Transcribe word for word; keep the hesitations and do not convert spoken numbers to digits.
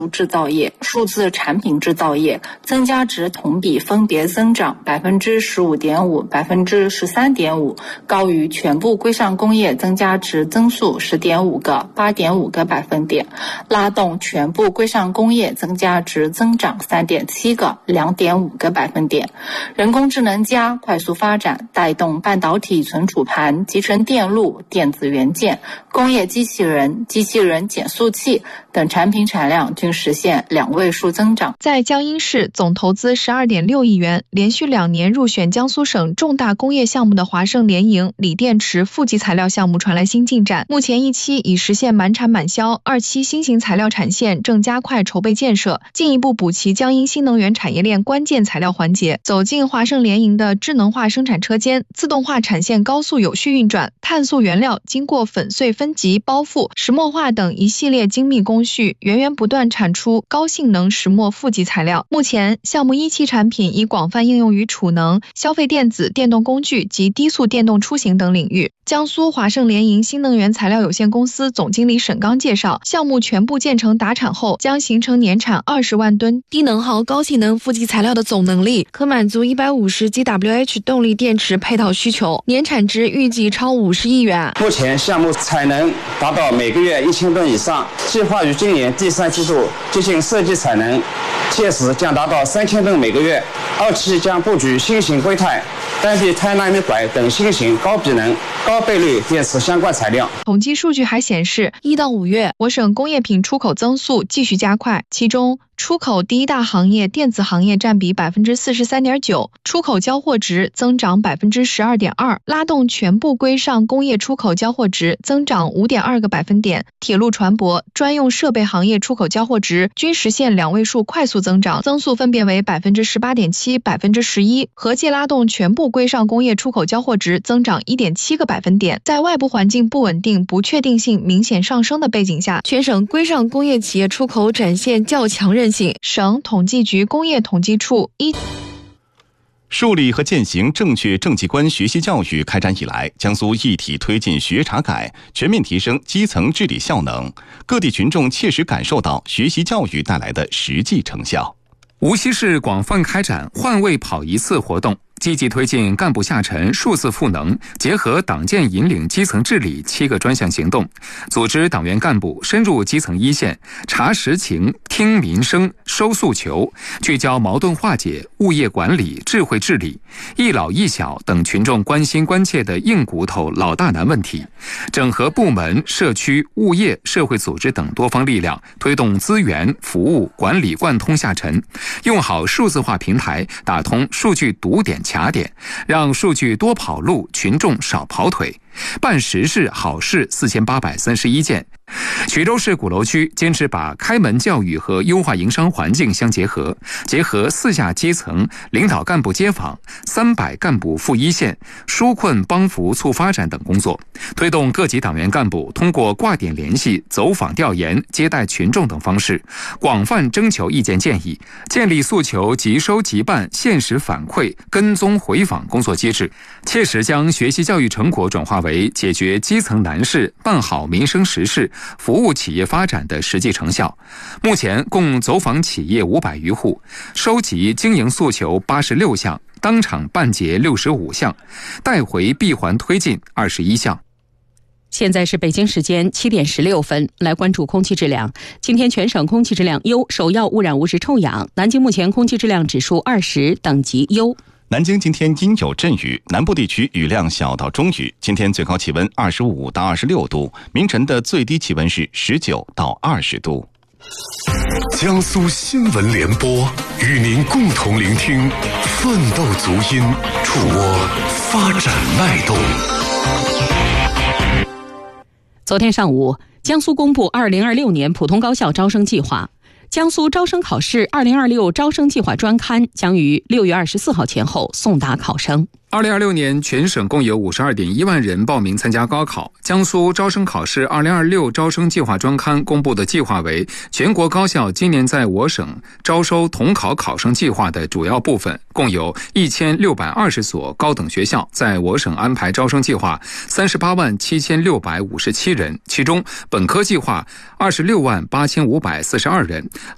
制造业、数字产品制造业增加值同比分别增长百分之十五点五、百分之十三点五，高于全部规上工业增加值增速十点五个、八点五个百分点，拉动全部规上工业增加值增长三点七个、两点五个百分点。人工智能加快速发展，带动半导体存储盘、集成电路、电子元件、工业机器人、机器人减速器等产品产量均实现两位数增长。 在江阴市，总投资十二点六亿元，连续两年入选江苏省重大工业项目的华盛联营锂电池负极材料项目传来新进展，目前一期已实现满产满销，二期新型材料产线正加快筹备建设，进一步补齐江阴新能源产业链关键材料环节。走进华盛联营的智能化生产车间，自动化产线高速有序运转，碳素原料经过粉碎分级、包覆、石墨化等一系列精密工序，源源不断产出高性能石墨负极材料。目前项目一期产品已广泛应用于储能、消费电子、电动工具及低速电动出行等领域。江苏华盛联营新能源材料有限公司总经理沈刚介绍，项目全部建成达产后，将形成年产二十万吨低能耗高性能负极材料的总能力，可满足一百五十 G W H 动力电池配套需求，年产值预计超五十亿元。 目前项目产能达到每个月一千吨以上，计划于今年第三季度进行设计产能，届时将达到三千吨每个月。二期将布局新型硅钛、单壁钛纳米管等新型高比能、高倍率电池相关材料。 统计数据还显示，一到五月，我省工业品出口增速继续加快，其中出口第一大行业电子行业占比 百分之四十三点九， 出口交货值增长 百分之十二点二， 拉动全部规上工业出口交货值增长 五点二个百分点。铁路船舶、专用设备行业出口交货值均实现两位数快速增长，增速分别为 百分之十八点七、百分之十一， 合计拉动全部规上工业出口交货值增长 一点七个百分点。在外部环境不稳定、不确定性明显上升的背景下，全省规上工业企业出口展现较强韧性。省统计局工业统计处一树立和践行正确政绩观学习教育开展以来，江苏一体推进学查改，全面提升基层治理效能，各地群众切实感受到学习教育带来的实际成效。 无锡市广泛开展换位跑一次活动，积极推进干部下沉数字赋能，结合党建引领基层治理七个专项行动，组织党员干部深入基层一线，查实情、听民生、收诉求，聚焦矛盾化解、物业管理、智慧治理、一老一小等群众关心关切的硬骨头老大难问题，整合部门、社区、物业、社会组织等多方力量，推动资源、服务、管理贯通下沉，用好数字化平台，打通数据堵点卡点，让数据多跑路，群众少跑腿。办实事好事四千八百三十一件。衢州市鼓楼区坚持把开门教育和优化营商环境相结合，结合四下基层领导干部接访、三百干部赴一线、纾困帮扶促发展等工作，推动各级党员干部通过挂点联系、走访调研、接待群众等方式，广泛征求意见建议，建立诉求即收即办、限时反馈、跟踪回访工作机制，切实将学习教育成果转化为解决基层难事、办好民生实事、服务企业发展的实际成效。目前共走访企业五百余户，收集经营诉求八十六项，当场办结六十五项，带回闭环推进二十一项。 现在是北京时间七点十六分，来关注空气质量。今天全省空气质量优，首要污染物是臭氧。南京目前空气质量指数二十，等级优。 南京今天阴有阵雨，南部地区雨量小到中雨。今天最高气温二十五到二十六度，明晨的最低气温是十九到二十度。 江苏新闻联播与您共同聆听奋斗足音，触摸发展脉动。 昨天上午，江苏公布二零二六年普通高校招生计划。江苏招生考试二零二六招生计划专刊将于六月二十四号前后送达考生。 二零二六年全省共有五十二点一万人报名参加高考。江苏招生考试二零二六招生计划专刊公布的计划为全国高校今年在我省招收统考考生计划的主要部分，共有一千六百二十所高等学校在我省安排招生计划三十八万七千六百五十七人，其中本科计划二十六万八千五百四十二人，